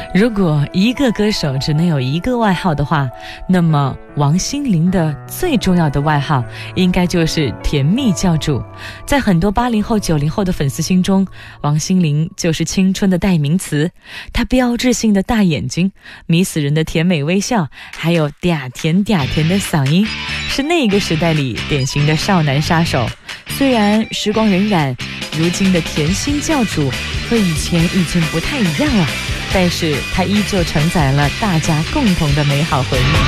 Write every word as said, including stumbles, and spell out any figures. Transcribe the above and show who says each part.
Speaker 1: 如果一个歌手只能有一个外号的话，那么王心凌的最重要的外号应该就是甜蜜教主。在很多八零后九零后的粉丝心中，王心凌就是青春的代名词。她标志性的大眼睛，迷死人的甜美微笑，还有嗲甜嗲甜的嗓音，是那个时代里典型的少男杀手。虽然时光荏苒，如今的甜心教主和以前已经不太一样了，但是它依旧承载了大家共同的美好回忆。